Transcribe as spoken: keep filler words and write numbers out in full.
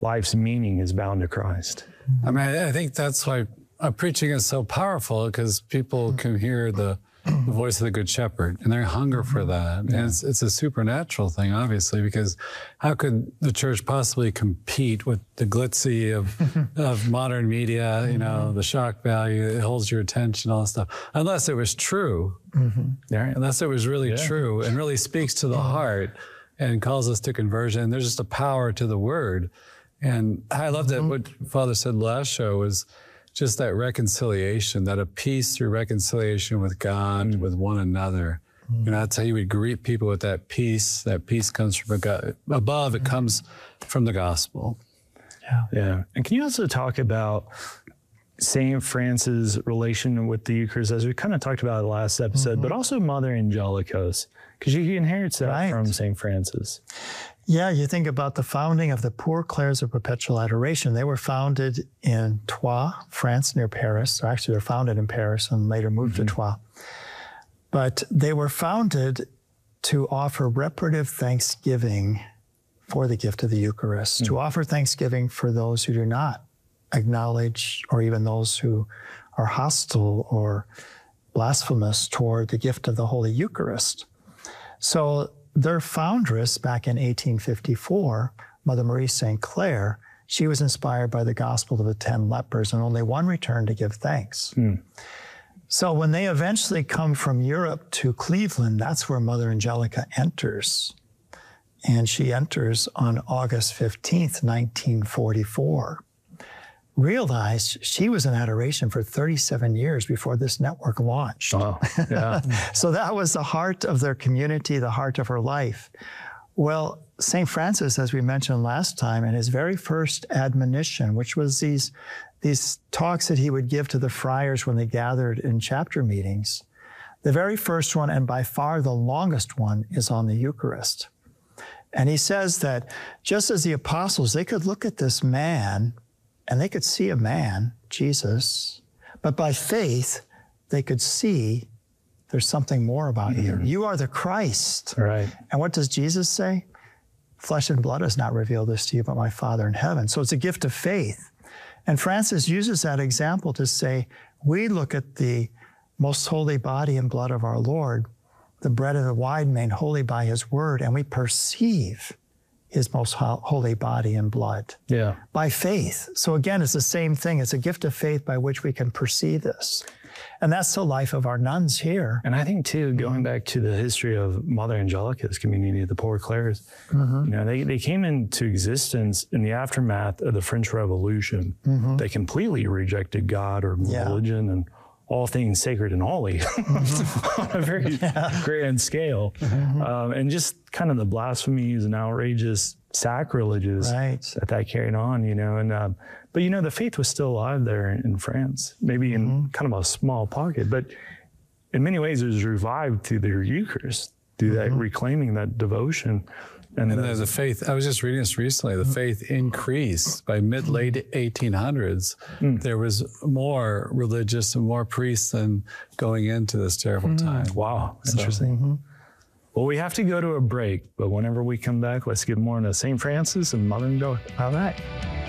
life's meaning is bound to Christ. I mean, I think that's why uh, preaching is so powerful, because people can hear the, the voice of the Good Shepherd, and they hunger for that. Yeah. And it's, it's a supernatural thing, obviously, because how could the church possibly compete with the glitzy of, of modern media, you know, the shock value, it holds your attention, all that stuff, unless it was true, mm-hmm. yeah, unless it was really yeah. true and really speaks to the heart and calls us to conversion. There's just a power to the word. And I love that what Father said last show was just that reconciliation, that a peace through reconciliation with God, mm. with one another. Mm. You know, that's how you would greet people, with that peace. That peace comes from God. Above, it comes from the gospel. Yeah. Yeah. And can you also talk about Saint Francis' relation with the Eucharist, as we kind of talked about in the last episode, mm-hmm. but also Mother Angelicos, because you inherit that right. from Saint Francis. Yeah, you think about the founding of the Poor Clares of Perpetual Adoration. They were founded in Troyes, France, near Paris. Or actually, they were founded in Paris and later moved mm-hmm. to Troyes. But they were founded to offer reparative thanksgiving for the gift of the Eucharist, mm-hmm. to offer thanksgiving for those who do not acknowledge, or even those who are hostile or blasphemous toward the gift of the Holy Eucharist. So their foundress back in eighteen fifty-four, Mother Marie Saint Clare, she was inspired by the Gospel of the Ten Lepers, and only one returned to give thanks. Mm. So when they eventually come from Europe to Cleveland, that's where Mother Angelica enters. And she enters on August fifteenth, nineteen forty-four. Realized she was in adoration for thirty-seven years before this network launched. Oh, yeah. So that was the heart of their community, the heart of her life. Well, Saint Francis, as we mentioned last time, in his very first admonition, which was these, these talks that he would give to the friars when they gathered in chapter meetings, the very first one, and by far the longest one, is on the Eucharist. And he says that just as the apostles, they could look at this man and they could see a man, Jesus, but by faith, they could see there's something more about mm-hmm. you. You are the Christ. Right. And what does Jesus say? Flesh and blood has not revealed this to you, but my Father in heaven. So it's a gift of faith. And Francis uses that example to say, we look at the most holy body and blood of our Lord, the bread and the wine made holy by his word, and we perceive his most holy body and blood. Yeah. By faith. So again, it's the same thing. It's a gift of faith by which we can perceive this. And that's the life of our nuns here. And I think too, going back to the history of Mother Angelica's community, the Poor Clares, mm-hmm. you know, they, they came into existence in the aftermath of the French Revolution. Mm-hmm. They completely rejected God or yeah. religion and all things sacred and holy mm-hmm. on a very yeah. grand scale. Mm-hmm. Um, and just kind of the blasphemies and outrageous sacrileges right. that that carried on, you know. And um, but, you know, the faith was still alive there in, in France, maybe in mm-hmm. kind of a small pocket. But in many ways, it was revived through their Eucharist, through mm-hmm. that reclaiming that devotion. And, and then the faith, I was just reading this recently, the faith increased by mid-late eighteen hundreds. Mm. There was more religious and more priests than going into this terrible mm. time. Wow, so, interesting. Mm-hmm. Well, we have to go to a break, but whenever we come back, let's get more into Saint Francis and Mother Angelica. All right.